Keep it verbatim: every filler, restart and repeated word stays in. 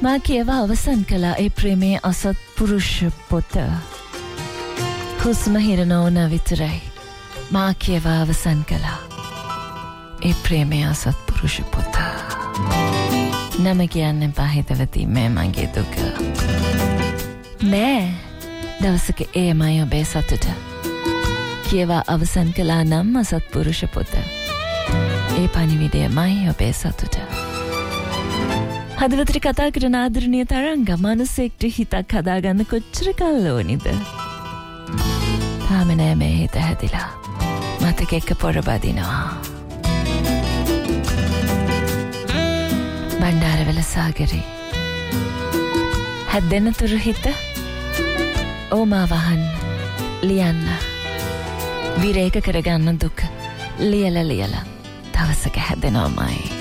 මා කියවා අවසන් කළා ඒ ප්‍රේමයේ අසත්පුරුෂ පොත. හුස්ම හිර නොවන විතරයි මා කියවා අවසන් කළා ඒ ප්‍රේමයේ අසත්පුරුෂ පොත. නම කියන්න එපා හිතවතී මේ මගේ දුක. නෑ දවසක එයමයි ඔබේ සතුට. කියවා අවසන් කළා නම් අසත්පුරුෂ පොත. ඒ පණිවිඩයමයි ඔබේ සතුට. හදවතට කතා කරන ආදරණීය තරංග මනුස්සෙක්ට හිතක් හදාගන්න කොච්චර කල් ඕනිද? තාම නෑ මේ හිත හැදිලා. මතක එක්ක පොර බදිනවා. බණ්ඩාරවල සාගරේ හැදෙන තුරු හිත ඕමා වහන්න ලියන්න විරේක කරගන්න දුක ලියලා ලියලා දවසක හැදෙනවමයි.